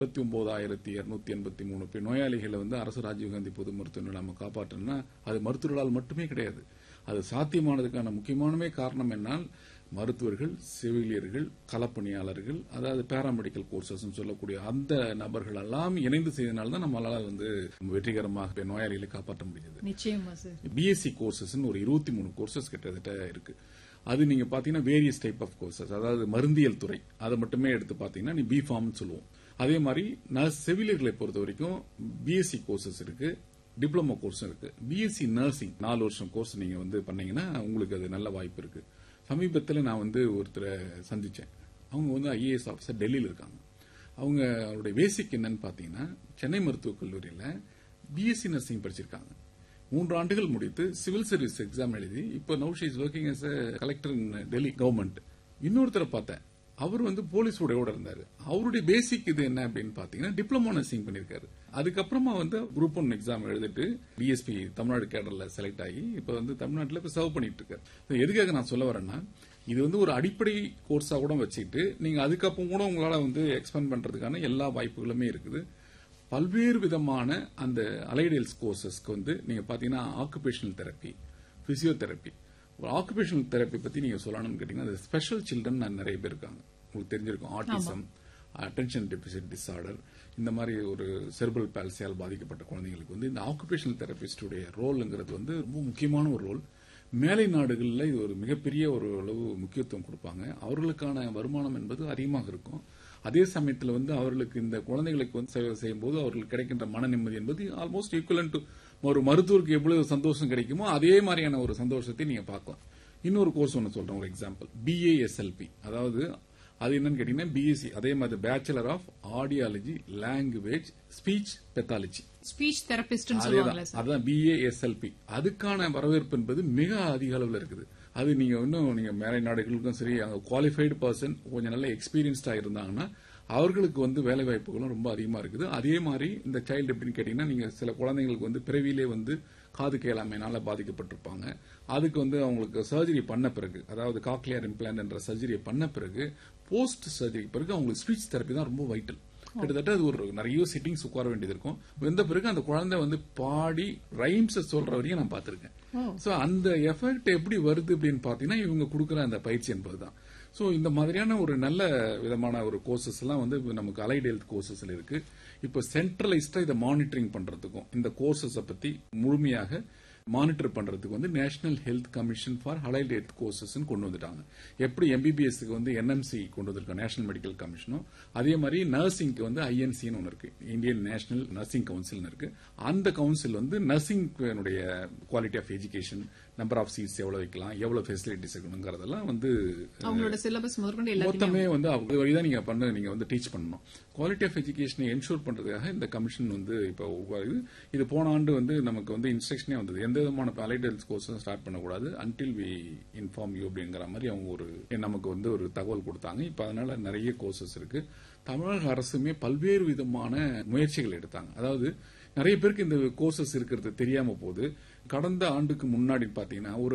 29,283 நோயாளிகளை வந்து அரசு ராஜீவ்காந்தி பொது மருத்துவமனையில் நம்ம காப்பாற்றணும்னா அது மருத்துவர்களால் மட்டுமே கிடையாது. அது சாத்தியமானதுக்கான முக்கியமான காரணம் என்னால் மருத்துவர்கள், செவிலியர்கள், களப்பணியாளர்கள், அதாவது பாராமெடிக்கல் கோர்சஸ் சொல்லக்கூடிய அந்த நபர்கள் எல்லாம் இணைந்து செய்தனால தான் நம்மளால வந்து வெற்றிகரமாக நோயாளிகளை காப்பாற்ற முடிஞ்சது. நிச்சயமா சார். பிஎஸ்சி கோர்சஸ் ஒரு 23 கோர்சஸ் கிட்டத்தட்ட இருக்கு. அது நீங்க பாத்தீங்கன்னா வேரியஸ் டைப் ஆஃப் கோர்சஸ், அதாவது மருந்தியல் துறை அதை மட்டுமே எடுத்து பாத்தீங்கன்னா நீ பிஃபார்ம் சொல்லுவோம். அதே மாதிரி செவிலியர்களை பொறுத்த வரைக்கும் பிஎஸ்சி கோர்சஸ் இருக்கு, டிப்ளமோ கோர்ஸ் இருக்கு. பிஎஸ்சி நர்சிங் 4 வருஷம் கோர்ஸ் நீங்க வந்து பண்ணீங்கன்னா உங்களுக்கு அது நல்ல வாய்ப்பு இருக்கு. சமீபத்தில் நான் வந்து ஒருத்தரை சந்திச்சேன். அவங்க வந்து ஐஏஎஸ் ஆஃபீஸர் டெல்லியில் இருக்காங்க. அவங்களுடைய பேசிக் என்னன்னு பாத்தீங்கன்னா சென்னை மருத்துவக் கல்லூரியில் பிஎஸ்சி நர்சிங் படிச்சிருக்காங்க. 3 ஆண்டுகள் முடித்து சிவில் சர்வீஸ் எக்ஸாம் எழுதி இப்போ now she is working as a collector in Delhi government. இன்னொருத்தரை பார்த்தேன், அவர் வந்து போலீஸ் உடையோட இருந்தாரு. அவருடைய பேசிக் இது என்ன அப்படின்னு பாத்தீங்கன்னா டிப்ளமோ நர்சிங் பண்ணிருக்காரு. அதுக்கப்புறமா வந்து குரூப் 1 எக்ஸாம் எழுதிட்டு டிஎஸ்பி தமிழ்நாடு கேடர்ல செலக்ட் ஆகி இப்ப வந்து தமிழ்நாட்டில் இப்ப சர்வ் பண்ணிட்டு இருக்காரு. எதுக்காக நான் சொல்ல வரேன்னா, இது வந்து ஒரு அடிப்படை கோர்ஸா கூட வச்சுட்டு நீங்க அதுக்கப்புறம் கூட உங்களால வந்து எக்ஸ்பேண்ட் பண்றதுக்கான எல்லா வாய்ப்புகளுமே இருக்குது. பல்வேறு விதமான அந்த அலைடெல்ஸ் கோர்சஸ்க்கு வந்து நீங்க பாத்தீங்கன்னா occupational therapy, physiotherapy. Occupational therapy பத்தி நீங்க சொல்லணும்னு கேட்டீங்கன்னா ஸ்பெஷல் சில்ட்ரன் நிறைய பேர் இருக்காங்க. உங்களுக்கு தெரிஞ்சிருக்கும், ஆட்டிசம், அட்டென்ஷன் டெபிசிட் டிசார்டர், இந்த மாதிரி ஒரு செர்பல் பால்சியால் பாதிக்கப்பட்ட குழந்தைங்களுக்கு வந்து இந்த ஆக்குபேஷனல் தெரபிஸ்டுடைய ரோல்ங்கிறது வந்து ரொம்ப முக்கியமான ஒரு ரோல். மேலை நாடுகளில் இது ஒரு மிகப்பெரிய ஒரு அளவு முக்கியத்துவம் கொடுப்பாங்க. அவர்களுக்கான வருமானம் என்பது அதிகமாக இருக்கும். அதே சமயத்தில் வந்து அவர்களுக்கு இந்த குழந்தைகளுக்கு வந்து சேவை செய்யும் போது அவர்களுக்கு கிடைக்கின்ற மன நிம்மதி என்பது ஆல்மோஸ்ட் ஈக்குவலன்ட் டு ஒரு மருத்துவருக்கு எவ்வளவு சந்தோஷம் கிடைக்குமோ அதே மாதிரியான ஒரு சந்தோஷத்தை நீங்க பார்க்கலாம். இன்னொரு கோர்ஸ் ஒன்று சொல்றேன், ஒரு எக்ஸாம்பிள். பிஏஎஸ்எல்பி, அதாவது அது என்னன்னு கேட்டீங்கன்னா பிஎஸ்சி, அதே மாதிரி bachelor of audiology language speech pathology, speech therapist, அதான் பிஏஎஸ்எல்பி. அதுக்கான வரவேற்பு என்பது மிக அதிக அளவில் இருக்குது. அது நீங்க இன்னும் நீங்க மேலை நாடுகளுக்கும் சரி, அங்க குவாலிஃபைடு பர்சன் கொஞ்சம் நல்ல எக்ஸ்பீரியன்ஸ்டா இருந்தாங்கன்னா அவர்களுக்கு வந்து வேலை வாய்ப்புகளும் ரொம்ப அதிகமா இருக்குது. அதே மாதிரி இந்த சைல்டு எப்படின்னு கேட்டீங்கன்னா, நீங்க சில குழந்தைங்களுக்கு வந்து பிறவியிலே வந்து காது கேளாமையினால பாதிக்கப்பட்டிருப்பாங்க. அதுக்கு வந்து அவங்களுக்கு சர்ஜரி பண்ண பிறகு, அதாவது காக்லியர் இம்ப்ளான்ட் என்ற சர்ஜரியை பண்ண பிறகு, போஸ்ட் சர்ஜரி பிறகு அவங்களுக்கு ஸ்பீச் தெரப்பி தான் ரொம்ப வைட்டல். கிட்டத்தட்ட அது ஒரு நிறைய சிட்டிங்ஸ் உட்கார வேண்டியது இருக்கும். வந்த பிறகு அந்த குழந்தை வந்து பாடி ரைம்ஸ் சொல்ற வரையும் நான் பார்த்திருக்கேன். சோ அந்த எஃபெக்ட் எப்படி வருது அப்படின்னு பாத்தீங்கன்னா இவங்க கொடுக்குற அந்த பயிற்சி என்பதுதான். சோ இந்த மாதிரியான ஒரு நல்ல விதமான ஒரு கோர்சஸ் எல்லாம் வந்து நமக்கு அலைட் ஹெல்த் கோர்சஸ்ல இருக்கு. இப்ப சென்ட்ரலைஸ்டா இதை மானிட்டரிங் பண்றதுக்கும் இந்த கோர்சஸ் பத்தி முழுமையாக மானிட்டர் பண்றதுக்கு வந்து national health commission for allied health courses கொண்டு வந்துட்டாங்க. எப்படி எம்பிபிஎஸ்க்கு வந்து என்எம்சி கொண்டு வந்திருக்காங்க, நேஷனல் மெடிக்கல் கமிஷனும், அதே மாதிரி நர்சிங்க்கு வந்து ஐஎன்சின்னு ஒன்று இருக்கு, இந்தியன் நேஷனல் நர்சிங் கவுன்சில் இருக்கு. அந்த கவுன்சில் வந்து nursing quality of education, number of seeds எவ்வளவு வைக்கலாம், எவ்வளவு ஃபெசிலிட்டிஸ் இருக்கணுங்கிறதெல்லாம் வந்து அவங்களோட சிலபஸ் மொத்தமே வந்து அவங்க வழிதான் நீங்க வந்து டீச் பண்ணணும். குவாலிட்டி ஆஃப் எஜுகேஷனை என்ஷூர் பண்றதுக்காக இந்த கமிஷன் வந்து இப்போ இது போன ஆண்டு வந்து நமக்கு வந்து இன்ஸ்ட்ரக்ஷனே வந்தது, எந்த விதமான அலைட் ஹெல்த் கோர்ஸும் ஸ்டார்ட் பண்ணக்கூடாது அன்டில் வி இன்ஃபார்ம் யூ அப்படிங்கிற மாதிரி அவங்க ஒரு நமக்கு வந்து ஒரு தகவல் கொடுத்தாங்க. இப்ப அதனால நிறைய கோர்சஸ் இருக்கு. தமிழக அரசுமே பல்வேறு விதமான முயற்சிகள் எடுத்தாங்க. அதாவது நிறைய பேருக்கு இந்த கோர்சஸ் இருக்கிறது தெரியாம போது, கடந்த ஆண்டுக்கு முன்னாடி பாத்தீங்கன்னா ஒரு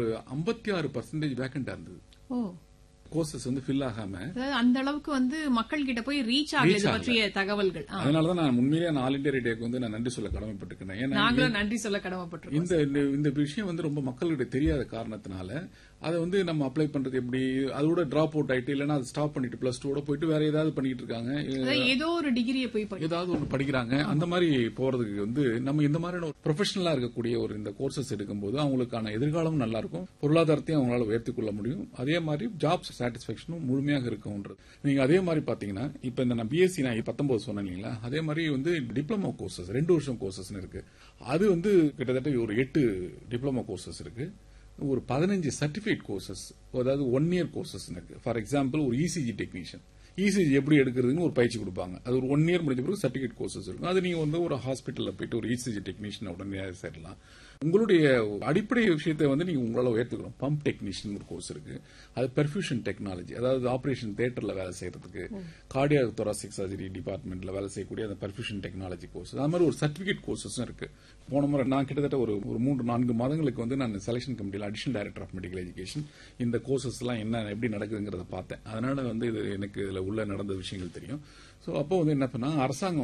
56% வேக்கண்டா இருந்தது. கோர்சஸ் வந்து ஃபில் ஆகாம, அந்த அளவுக்கு வந்து மக்கள் கிட்ட போய் ரீச் ஆகல பற்றிய தகவல்கள். அதனாலதான் நான் உண்மையிலேயே ஆல் இந்தியா ரேடியோக்கு வந்து நான் நன்றி சொல்ல கடமைப்பட்டிருக்கேன். ஏன்னா நன்றி சொல்ல கடமைப்பட்டிருக்கோம். இந்த விஷயம் வந்து ரொம்ப மக்கள்கிட்ட தெரியாத காரணத்தினால அதை வந்து நம்ம அப்ளை பண்றது எப்படி, அதோட டிராப் அவுட் ஆயிட்டு இல்லைன்னா அதை ஸ்டாப் பண்ணிட்டு பிளஸ் 2 போயிட்டு வேற ஏதாவது பண்ணிட்டு இருக்காங்க, ஏதோ ஒரு டிகிரியை போய் ஏதாவது ஒன்று படிக்கிறாங்க. அந்த மாதிரி போறதுக்கு வந்து நம்ம இந்த மாதிரியான ப்ரொஃபஷனலா இருக்கக்கூடிய ஒரு இந்த கோர்சஸ் எடுக்கும்போது அவங்களுக்கான எதிர்காலம் நல்லா இருக்கும், பொருளாதாரத்தையும் அவங்களால உயர்த்திக் கொள்ள முடியும், அதே மாதிரி ஜாப் சாட்டிஸ்பாக்சனும் முழுமையாக இருக்கும்ன்றது. நீங்க அதே மாதிரி பாத்தீங்கன்னா இப்ப இந்த பிஎஸ்சி நான் 19 சொன்னேன் இல்லைங்களா, அதே மாதிரி வந்து டிப்ளமோ கோர்சஸ் 2 வருஷம் கோர்சஸ் இருக்கு. அது வந்து கிட்டத்தட்ட ஒரு 8 டிப்ளமோ கோர்சஸ் இருக்கு, ஒரு 15 சர்டிபிகேட் கோர்சஸ், அதாவது 1 இயர் கோர்சஸ் இருக்கு. ஃபார் எக்ஸாம்பிள் ஒரு இசிஜி டெக்னீஷியன், இசிஜி எப்படி எடுக்கிறதுன்னு ஒரு பயிற்சி கொடுப்பாங்க. அது ஒரு 1 இயர் முடிஞ்ச பிறகு சர்டிபிகேட் கோர்சஸ் இருக்கும். அது நீங்க வந்து ஒரு ஹாஸ்பிட்டல்ல போயிட்டு ஒரு இசிஜி டெக்னீஷியன் உடனே சேரலாம். உங்களுடைய அடிப்படை விஷயத்தை வந்து நீங்க உங்களால உயர்த்துக்கணும். பம்ப் டெக்னீஷியன் ஒரு கோர்ஸ் இருக்கு, அது பெர்ஃபியூஷன் டெக்னாலஜி, அதாவது ஆபரேஷன் தியேட்டர்ல வேலை செய்யறதுக்கு, கார்டியாக் தொராசிக் சர்ஜரி டிபார்ட்மெண்ட்ல வேலை செய்யக்கூடிய அந்த பெர்ஃபியூஷன் டெக்னாலஜி கோர்ஸ், அது மாதிரி ஒரு சர்டிபிகேட் கோர்சஸும் இருக்கு. போன முறை நான் கிட்டத்தட்ட ஒரு 3-4 மாதங்களுக்கு வந்து நான் செலக்ஷன் கமிட்டியில் additional director of medical education இந்த கோர்சஸ் எல்லாம் என்ன எப்படி நடக்குதுங்கிறத பார்த்தேன். அதனால வந்து இது எனக்கு இதுல உள்ள நடந்த விஷயங்கள் தெரியும். சோ அப்போ வந்து என்ன பண்ணா அரசாங்கம்